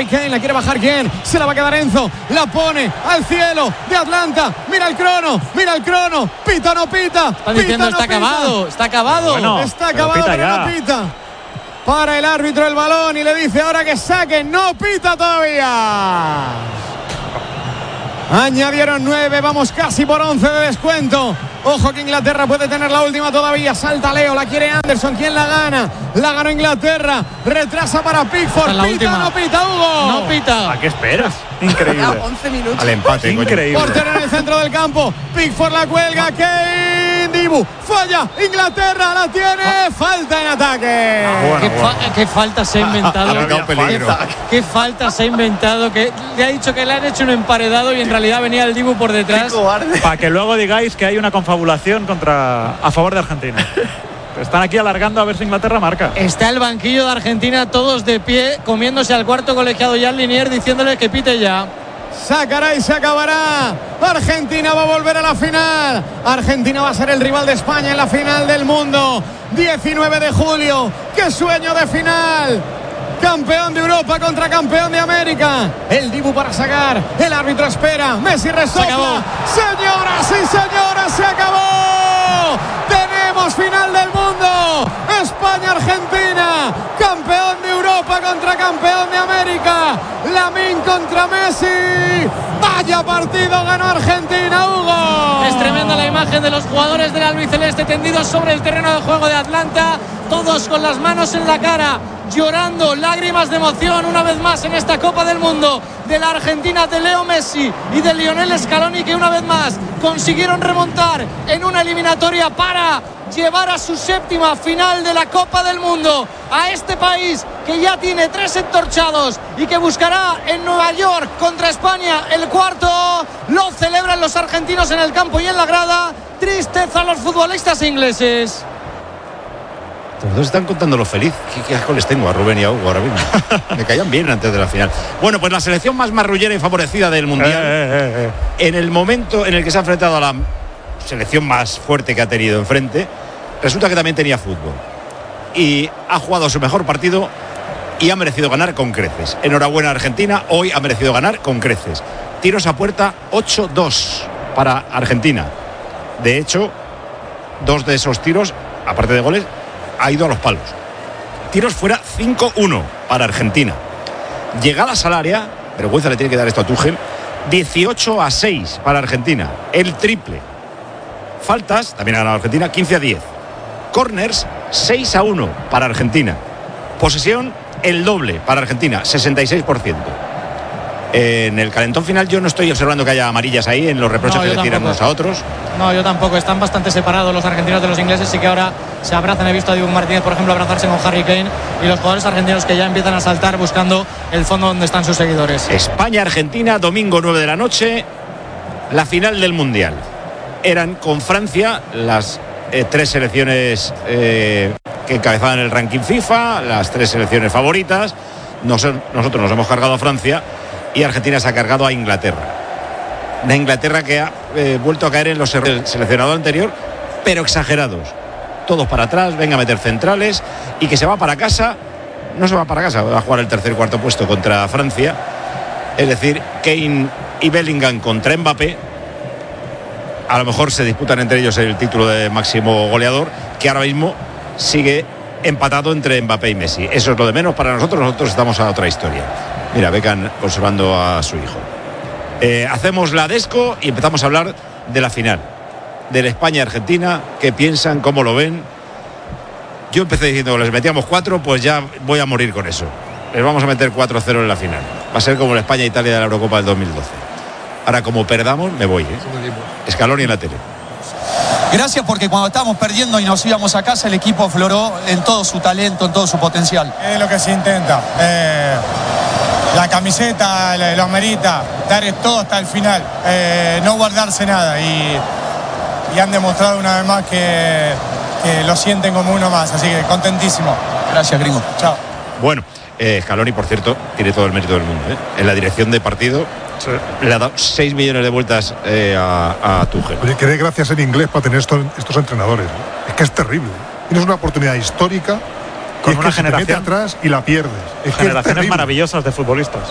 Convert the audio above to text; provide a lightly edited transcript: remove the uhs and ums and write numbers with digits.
Harry Kane, la quiere bajar quién, se la va a quedar Enzo, la pone al cielo de Atlanta. Mira el crono, pita o no pita. Están diciendo está acabado. Bueno, está acabado, pero no pita. Para el árbitro el balón y le dice ahora que saque, no pita todavía. Añadieron 9, vamos casi por 11 de descuento. Ojo que Inglaterra puede tener la última todavía. Salta Leo, la quiere Anderson. ¿Quién la gana? La ganó Inglaterra. Retrasa para Pickford. ¿Pita o no pita, Hugo? No pita. ¿A qué esperas? Increíble. 11 minutos. Al empate, Increíble. Portero en el centro del campo. Pickford la cuelga. Kane. Dibu. Falla. Inglaterra la tiene. Falta en ataque. ¿Qué falta se ha inventado? peligro. ¿Qué falta se ha inventado? Que le ha dicho que le han hecho un emparedado y en realidad venía el Dibu por detrás. Para que luego digáis que hay una confabulación a favor de Argentina. Están aquí alargando a ver si Inglaterra marca. Está el banquillo de Argentina, todos de pie, comiéndose al cuarto colegiado Jan Linier, diciéndole que pite ya. Sacará y se acabará. Argentina va a volver a la final. Argentina va a ser el rival de España en la final del mundo. 19 de julio. ¡Qué sueño de final! Campeón de Europa contra campeón de América. El Dibu para sacar. El árbitro espera. Messi resopla. Señoras y señores, se acabó. Tenemos final del mundo. España-Argentina. Campeón de Europa contra campeón de América. Lamine contra Messi. Vaya partido ganó Argentina, Hugo. Es tremenda la imagen de los jugadores del albiceleste tendidos sobre el terreno de juego de Atlanta. Todos con las manos en la cara, llorando, lágrimas de emoción una vez más en esta Copa del Mundo de la Argentina de Leo Messi y de Lionel Scaloni, que una vez más consiguieron remontar en una eliminatoria para llevar a su séptima final de la Copa del Mundo a este país que ya tiene 3 entorchados y que buscará en Nueva York contra España el cuarto. Lo celebran los argentinos en el campo y en la grada. Tristeza a los futbolistas ingleses. Los dos están contando lo feliz. ¿Qué asco les tengo a Rubén y a Hugo ahora mismo? Me caían bien antes de la final. Bueno, pues la selección más marrullera y favorecida del Mundial, en el momento en el que se ha enfrentado a la selección más fuerte que ha tenido enfrente, resulta que también tenía fútbol. Y ha jugado su mejor partido y ha merecido ganar con creces. Enhorabuena Argentina, hoy ha merecido ganar con creces. Tiros a puerta 8-2 para Argentina. De hecho, 2 de esos tiros, aparte de goles, ha ido a los palos. Tiros fuera 5-1 para Argentina. Llegadas al área, vergüenza le tiene que dar esto a Tuchel, 18-6 para Argentina, el triple. Faltas, también ha ganado Argentina, 15-10. Corners, 6-1 para Argentina. Posesión, el doble para Argentina, 66%. En el calentón final yo no estoy observando que haya amarillas ahí en los reproches que le tiran unos a otros. No, yo tampoco. Están bastante separados los argentinos de los ingleses. Sí que ahora se abrazan. He visto a Dibu Martínez, por ejemplo, abrazarse con Harry Kane, y los jugadores argentinos que ya empiezan a saltar buscando el fondo donde están sus seguidores. España-Argentina, domingo 9 de la noche, la final del Mundial. Eran con Francia las 3 selecciones que encabezaban el ranking FIFA, las 3 selecciones favoritas. Nosotros nos hemos cargado a Francia y Argentina se ha cargado a Inglaterra. Una Inglaterra que ha vuelto a caer en los errores del seleccionador anterior, pero exagerados. Todos para atrás, venga a meter centrales, y que se va para casa. No se va para casa, va a jugar el tercer y cuarto puesto contra Francia. Es decir, Kane y Bellingham contra Mbappé. A lo mejor se disputan entre ellos el título de máximo goleador, que ahora mismo sigue empatado entre Mbappé y Messi. Eso es lo de menos para nosotros estamos a otra historia. Mira, Beckham observando a su hijo. Hacemos la desco y empezamos a hablar de la final, de la España-Argentina. ¿Qué piensan? ¿Cómo lo ven? Yo empecé diciendo que les metíamos 4, pues ya voy a morir con eso. Les vamos a meter 4-0 en la final. Va a ser como la España-Italia de la Eurocopa del 2012. Ahora, como perdamos, me voy. Scaloni en la tele. Gracias, porque cuando estábamos perdiendo y nos íbamos a casa, el equipo afloró en todo su talento, en todo su potencial. Es lo que se intenta. La camiseta lo amerita, dar todo hasta el final, no guardarse nada, y han demostrado una vez más que lo sienten como uno más, así que contentísimo. Gracias, gringo. Chao. Bueno, Scaloni, por cierto, tiene todo el mérito del mundo, en la dirección de partido. Sí. Le ha dado 6 millones de vueltas a Tuchel. Oye, que dé gracias en inglés para tener estos entrenadores. Es que es terrible. Tienes una oportunidad histórica con una generación atrás y la pierdes. Generaciones maravillosas de futbolistas.